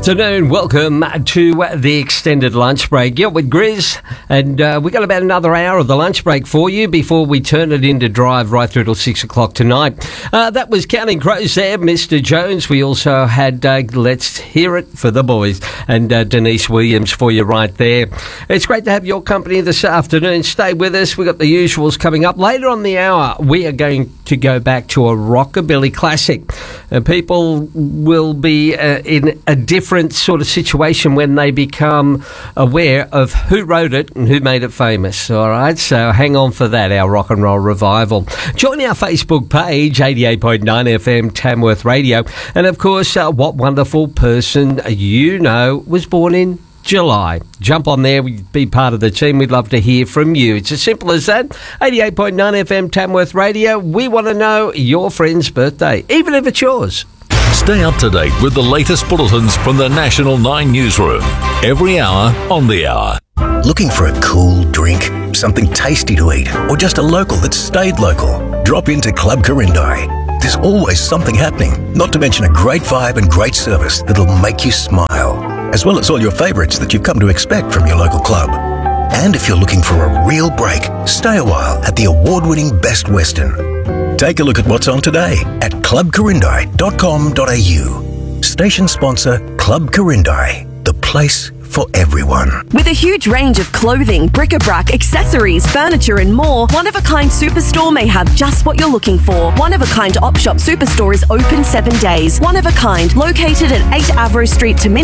Afternoon, welcome to the extended lunch break. You're with Grizz, and we've got about another hour of the lunch break for you before we turn it into drive right through till 6 o'clock tonight. That was Counting Crows there, Mr. Jones. We also had Let's Hear It for the Boys and Denise Williams for you right there. It's great to have your company this afternoon. Stay with us. We've got the usuals coming up. Later on the hour, we are going to go back to a rockabilly classic. People will be in a different sort of situation when they become aware of who wrote it and who made it famous. All right, so hang on for that, our rock and roll revival. Join our Facebook page, 88.9 FM Tamworth Radio, and of course, what wonderful person you know was born in July. Jump on there, be part of the team. We'd love to hear from you. It's as simple as that. 88.9 FM Tamworth Radio. We want to know your friend's birthday, even if it's yours. Stay up to date with the latest bulletins from the National 9 newsroom. Every hour on the hour. Looking for a cool drink, something tasty to eat, or just a local that stayed local? Drop into Club Corindai. There's always something happening, not to mention a great vibe and great service that'll make you smile, as well as all your favourites that you've come to expect from your local club. And if you're looking for a real break, stay a while at the award-winning Best Western. Take a look at what's on today at clubcorindai.com.au. Station sponsor Club Corindai, the place for everyone. With a huge range of clothing, bric-a-brac, accessories, furniture and more, One of a Kind Superstore may have just what you're looking for. One of a Kind Op Shop Superstore is open 7 days. One of a Kind, located at 8 Avro Street, Taminda.